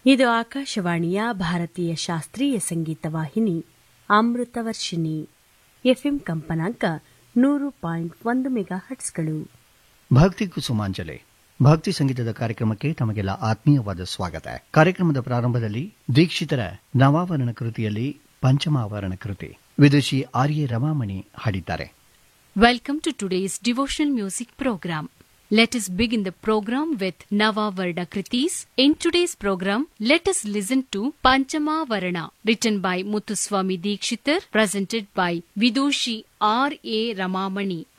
ಇದು ಆಕಾಶವಾಣಿಯ ಭಾರತೀಯ ಶಾಸ್ತ್ರೀಯ ಸಂಗೀತ ವಾಹಿನಿ ಅಮೃತವರ್ಷಿಣಿ. ಎಫ್ಎಂ ಕಂಪನಾಂಕ 100.1 ಮೆಗಾಹರ್ಟ್ಸ್ಗಳು. ಭಕ್ತಿ ಕುಸುಮಾಂಜಲಿ ಭಕ್ತಿ ಸಂಗೀತದ ಕಾರ್ಯಕ್ರಮಕ್ಕೆ ತಮಗೆಲ್ಲ ಆತ್ಮೀಯವಾದ ಸ್ವಾಗತ. ಕಾರ್ಯಕ್ರಮದ ಪ್ರಾರಂಭದಲ್ಲಿ ದೀಕ್ಷಿತರ ನವಾವರಣ ಕೃತಿಯಲ್ಲಿ ಪಂಚಮಾವರಣ ಕೃತಿ ವಿದುಷಿ ಆರ್ಯ ರಮಾಮಣಿ ಹಾಡಿದ್ದಾರೆ. Welcome to today's devotional music program. Let us begin the program with Navavarna Kritis. In today's program, let us listen to Panchama Varana, written by Muthuswami Dikshitar, presented by Vidushi R. A. Ramamani.